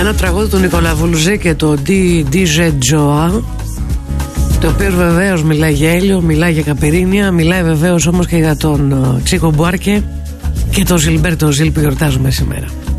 Ένα τραγούδι του Νικολαβούλουζη και το DJ Joa, το οποίο βεβαίως μιλάει για Έλιο, μιλάει για Καπερίνια, μιλάει βεβαίως όμως και για τον Τσίκο Μπουάρκε και τον Ζιλμπέρτο Ζιλ που γιορτάζουμε σήμερα.